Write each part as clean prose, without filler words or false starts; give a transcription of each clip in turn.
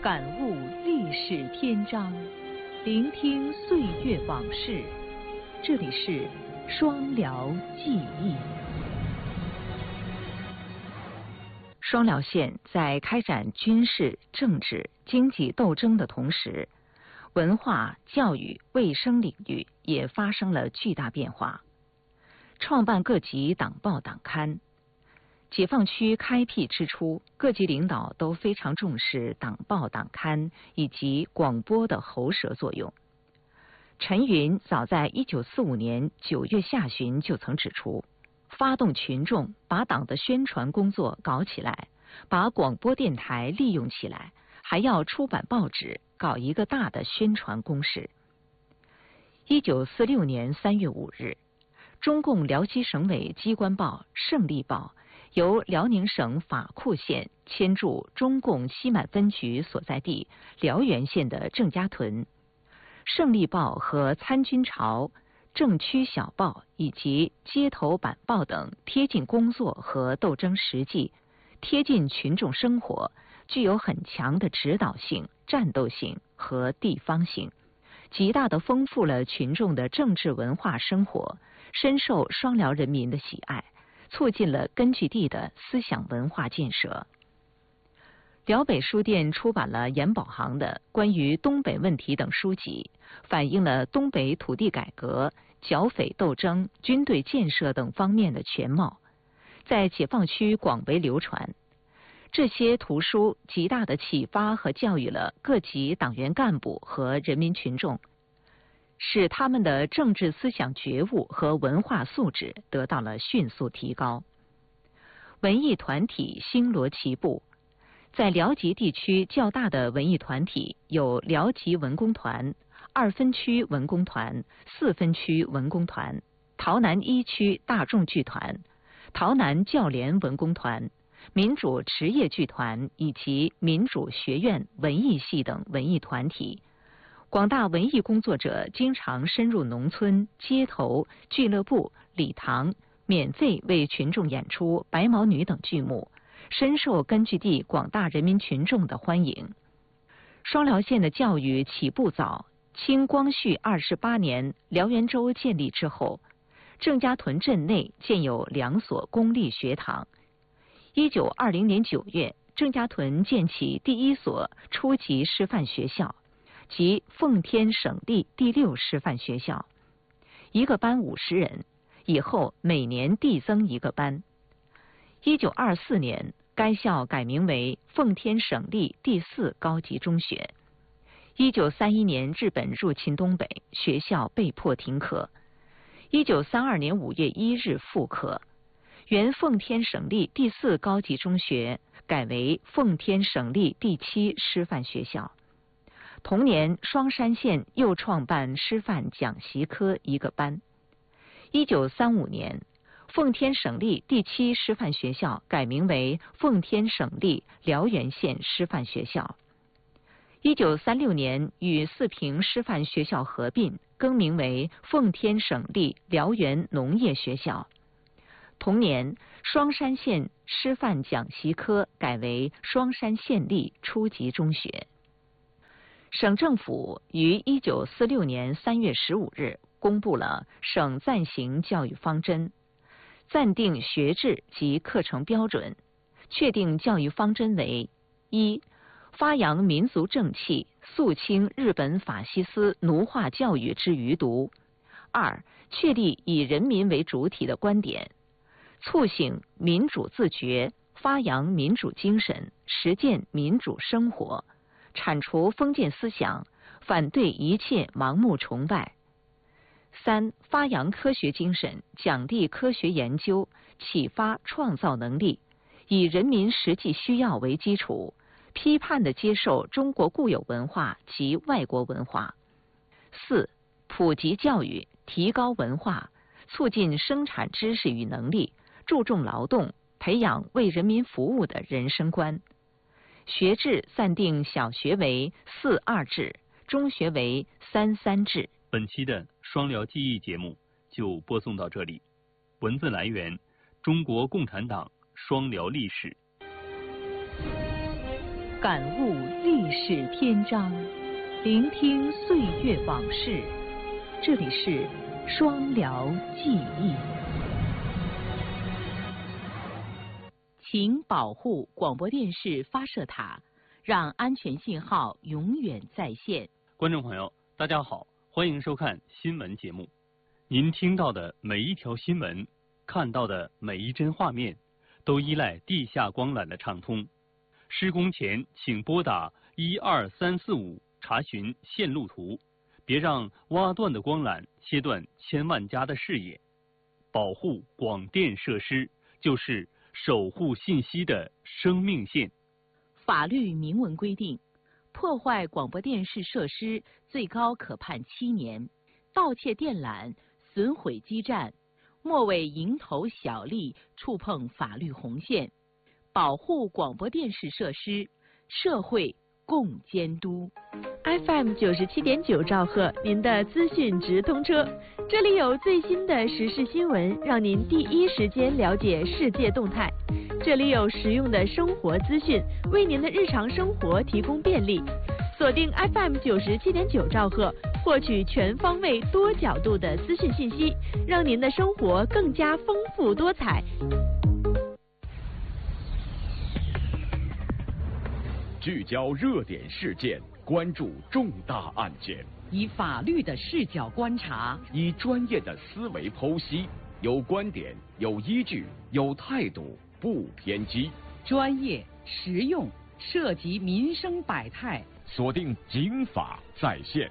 感悟历史篇章，聆听岁月往事。这里是双辽记忆。双辽县在开展军事、政治、经济斗争的同时，文化、教育、卫生领域也发生了巨大变化。创办各级党报党刊。解放区开辟之初，各级领导都非常重视党报党刊以及广播的喉舌作用。陈云早在1945年9月下旬就曾指出，发动群众把党的宣传工作搞起来，把广播电台利用起来，还要出版报纸，搞一个大的宣传攻势。1946年3月5日，中共辽西省委机关报《胜利报》由辽宁省法库县迁驻中共西满分局所在地辽源县的郑家屯。胜利报和参军潮、政区小报以及街头板报等贴近工作和斗争实际，贴近群众生活，具有很强的指导性、战斗性和地方性，极大地丰富了群众的政治文化生活，深受双辽人民的喜爱，促进了根据地的思想文化建设。辽北书店出版了严保行的关于东北问题等书籍，反映了东北土地改革、剿匪斗争、军队建设等方面的全貌，在解放区广为流传。这些图书极大地启发和教育了各级党员干部和人民群众，使他们的政治思想觉悟和文化素质得到了迅速提高。文艺团体星罗棋布，在辽吉地区较大的文艺团体有辽吉文工团、2分区文工团、4分区文工团、洮南1区大众剧团、洮南教联文工团、民主职业剧团以及民主学院文艺系等文艺团体。广大文艺工作者经常深入农村、街头、俱乐部、礼堂，免费为群众演出《白毛女》等剧目，深受根据地广大人民群众的欢迎。双辽县的教育起步早，清光绪28年辽源州建立之后，郑家屯镇内建有2所公立学堂。1920年9月，郑家屯建起第1所初级师范学校，即奉天省立第6师范学校，一个班50人，以后每年递增一个班。1924年，该校改名为奉天省立第4高级中学。1931年，日本入侵东北，学校被迫停课。1932年5月1日复课，原奉天省立第4高级中学改为奉天省立第7师范学校。同年，双山县又创办师范讲习科一个班。1935年，奉天省立第7师范学校改名为奉天省立辽源县师范学校。1936年与四平师范学校合并，更名为奉天省立辽源农业学校。同年，双山县师范讲习科改为双山县立初级中学。省政府于1946年3月15日公布了省暂行教育方针，暂定学制及课程标准，确定教育方针为：一、发扬民族正气，肃清日本法西斯奴化教育之余毒；二、确立以人民为主体的观点，促醒民主自觉，发扬民主精神，实践民主生活，铲除封建思想，反对一切盲目崇拜。三、发扬科学精神，奖励科学研究，启发创造能力，以人民实际需要为基础，批判地接受中国固有文化及外国文化。四、普及教育，提高文化，促进生产知识与能力，注重劳动，培养为人民服务的人生观。学制暂定小学为4-2制，中学为3-3制。 本期的双辽记忆节目就播送到这里。文字来源：中国共产党双辽历史。 感悟历史篇章，聆听岁月往事。这里是双辽记忆。请保护广播电视发射塔，让安全信号永远在线。 观众朋友，大家好，欢迎收看新闻节目。您听到的每一条新闻，看到的每一帧画面，都依赖地下光缆的畅通。施工前请拨打12345查询线路图，别让挖断的光缆切断千万家的视野。保护广电设施，就是守护信息的生命线。 法律明文规定，破坏广播电视设施最高可判7年，盗窃电缆、损毁基站，莫为蝇头小利，触碰法律红线。保护广播电视设施，社会共监督。FM 97.9兆赫，您的资讯直通车，这里有最新的时事新闻，让您第一时间了解世界动态。这里有实用的生活资讯，为您的日常生活提供便利。锁定 FM 97.9兆赫，获取全方位、多角度的资讯信息，让您的生活更加丰富多彩。 聚焦热点事件，关注重大案件， 以法律的视角观察， 以专业的思维剖析，有观点，有依据，有态度，不偏激， 专业实用，涉及民生百态。 锁定警法在线。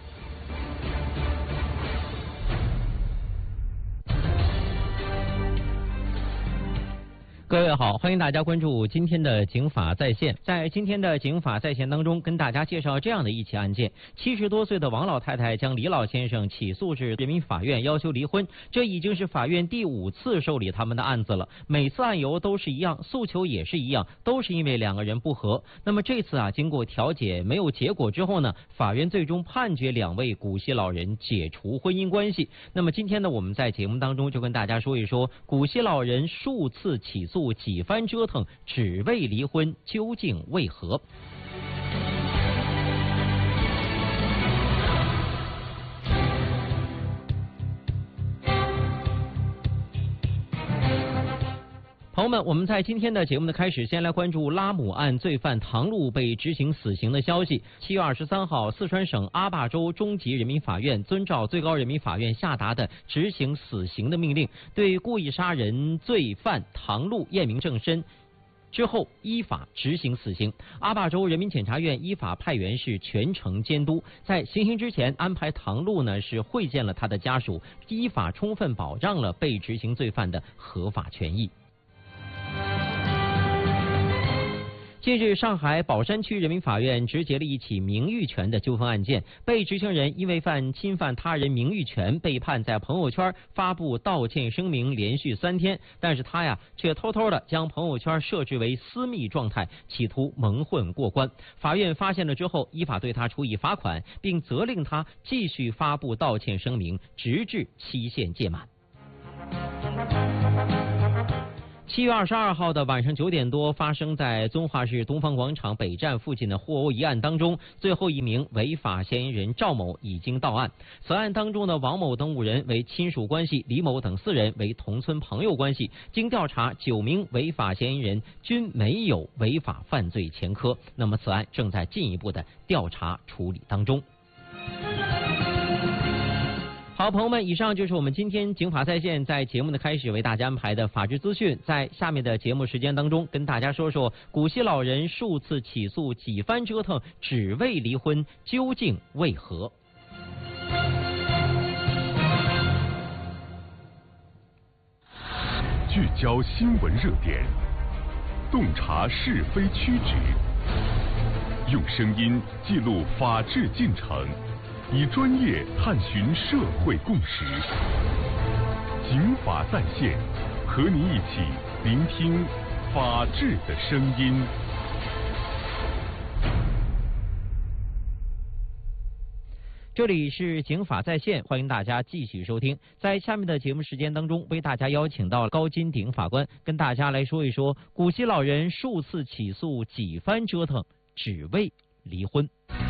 各位好，欢迎大家关注今天的警法在线。在今天的警法在线当中，跟大家介绍这样的一起案件：70多岁的王老太太将李老先生起诉至人民法院要求离婚，这已经是法院第5次受理他们的案子了。每次案由都是一样，诉求也是一样，都是因为2个人不和。那么这次经过调解没有结果之后呢，法院最终判决2位古稀老人解除婚姻关系。那么今天呢，我们在节目当中就跟大家说一说古稀老人数次起诉，几番折腾，只为离婚，究竟为何？朋友们，我们在今天的节目的开始，先来关注拉姆案罪犯唐璐被执行死刑的消息。7月23号，四川省阿坝州中级人民法院遵照最高人民法院下达的执行死刑的命令，对故意杀人罪犯唐璐验明正身之后依法执行死刑。阿坝州人民检察院依法派员是全程监督，在行刑之前安排唐璐呢是会见了他的家属，依法充分保障了被执行罪犯的合法权益。近日，上海宝山区人民法院执结了一起名誉权的纠纷案件，被执行人因为侵犯他人名誉权，被判在朋友圈发布道歉声明连续3天，但是他却偷偷的将朋友圈设置为私密状态，企图蒙混过关。法院发现了之后，依法对他处以罚款，并责令他继续发布道歉声明，直至期限届满。7月22号的晚上9点多，发生在遵化市东方广场北站附近的互殴一案当中，最后一名违法嫌疑人赵某已经到案。此案当中呢，王某等5人为亲属关系，李某等4人为同村朋友关系。经调查，9名违法嫌疑人均没有违法犯罪前科。那么此案正在进一步的调查处理当中。好，朋友们，以上就是我们今天警法在线在节目的开始为大家安排的法治资讯。在下面的节目时间当中，跟大家说说古稀老人数次起诉，几番折腾，只为离婚，究竟为何？ 聚焦新闻热点，洞察是非曲直，用声音记录法治进程，以专业探寻社会共识。警法在线，和你一起聆听法治的声音。 这里是警法在线，欢迎大家继续收听。在下面的节目时间当中，为大家邀请到了高金鼎法官，跟大家来说一说古稀老人数次起诉，几番折腾， 只为离婚。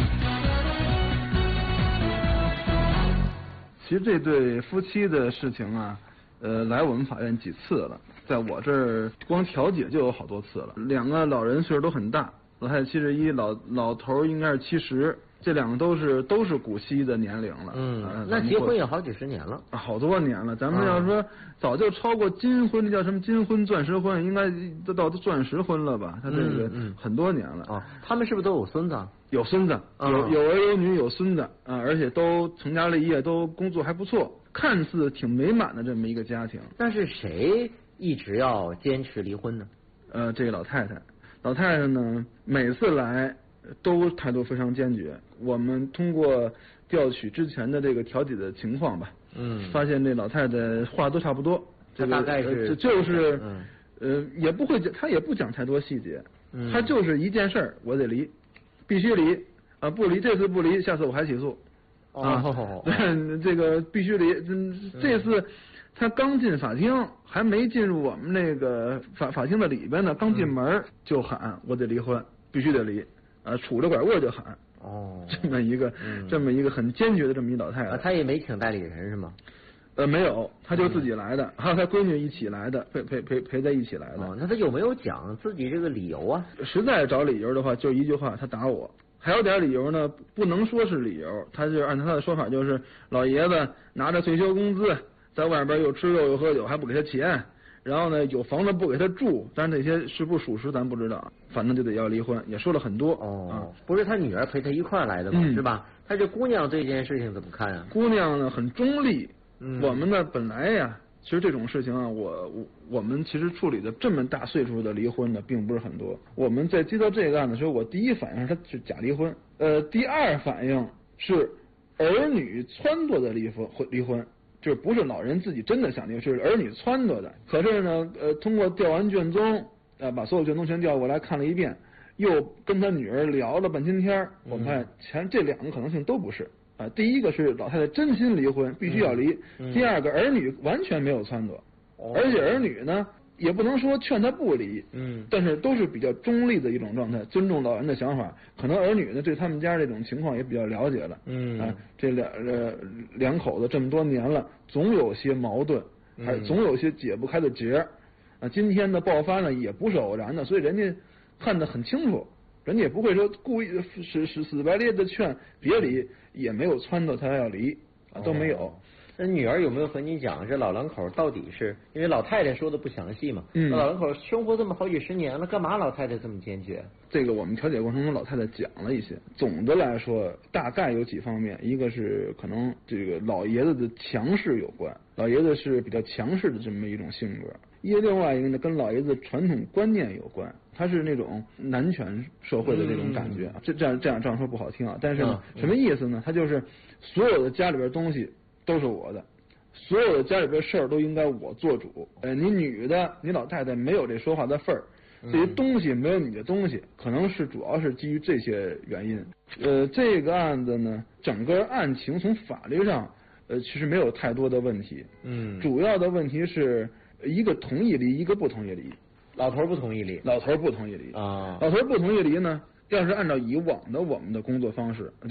其实这对夫妻的事情啊，来我们法院几次了，在我这儿光调解就有好多次了。两个老人岁数都很大，老太太71，老头应该是70，这两个都是古稀的年龄了。 那结婚也好几十年了， 好多年了。咱们要说早就超过金婚，叫什么金婚、钻石婚，应该都到钻石婚了吧？他这个很多年了。 啊，他们是不是都有孙子？ 有孙子，有儿有女有孙子啊，而且都成家立业，都工作还不错，看似挺美满的这么一个家庭。 但是谁一直要坚持离婚呢？ 这个老太太呢，每次来都态度非常坚决。我们通过调取之前的这个调解的情况吧，发现这老太太话都差不多。这个大概是就是也不会讲，她也不讲太多细节，她就是一件事儿，我得离。必须离啊！不离，这次不离，下次我还起诉。对，这个必须离。这次他刚进法庭，还没进入我们那个法庭的里边呢，刚进门就喊我得离婚，必须得离。杵着拐棍就喊。这么一个很坚决的这么一老太太。 他也没请代理人是吗？ 没有，他就自己来的，还有他闺女一起来的，陪在一起来的。 那他有没有讲自己这个理由啊？ 实在找理由的话，就一句话，他打我。还有点理由呢，不能说是理由，他就按他的说法，就是老爷子拿着退休工资，在外边又吃肉又喝酒，还不给他钱，然后呢有房子不给他住，但是这些是不属实咱不知道，反正就得要离婚，也说了很多。 不是他女儿陪他一块儿来的吗？是吧？他这姑娘对这件事情怎么看啊？ 姑娘呢很中立。我们呢本来呀，其实这种事情啊，我们其实处理的这么大岁数的离婚呢，并不是很多。我们在接到这个案的时候，我第一反应是他是假离婚，第二反应是儿女撺掇的离婚，就是不是老人自己真的想离婚，是儿女撺掇的。可是呢，通过调完卷宗，把所有卷宗全调过来看了一遍，又跟他女儿聊了半天，我们发现这两个可能性都不是。第一个是老太太真心离婚，必须要离；第二个儿女完全没有撺掇，而且儿女呢也不能说劝他不离，但是都是比较中立的一种状态，尊重老人的想法。可能儿女呢对他们家这种情况也比较了解了，这两口子这么多年了，总有些矛盾，总有些解不开的结。今天的爆发呢也不是偶然的，所以人家看得很清楚。人家也不会说故意死白咧的劝别离，也没有撺掇他要离，都没有。 那女儿有没有和你讲这老两口到底是因为老太太说的不详细嘛？老两口生活这么好几十年了，干嘛老太太这么坚决？ 这个我们调解过程中老太太讲了一些，总的来说大概有几方面，一个是可能这个老爷子的强势有关，老爷子是比较强势的这么一种性格。另外一个呢，跟老爷子传统观念有关，他是那种男权社会的这种感觉，这样说不好听啊，但是呢，什么意思呢？他就是所有的家里边东西都是我的，所有的家里边事儿都应该我做主。你女的，你老太太没有这说话的份儿，这些东西没有你的东西，可能是主要是基于这些原因。这个案子呢，整个案情从法律上，其实没有太多的问题。主要的问题是一个同意离，一个不同意离。 老头不同意离。 老头不同意离啊。老头不同意离呢，要是按照以往的我们的工作方式。